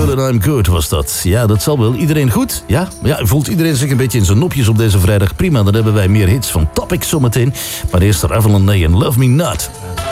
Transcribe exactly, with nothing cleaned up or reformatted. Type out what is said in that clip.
and I'm good was dat. Ja, dat zal wel. Iedereen goed? Ja? Ja, voelt iedereen zich een beetje in zijn nopjes op deze vrijdag? Prima, dan hebben wij meer hits van Topic zometeen. Maar eerst Avalon en Love Me Not.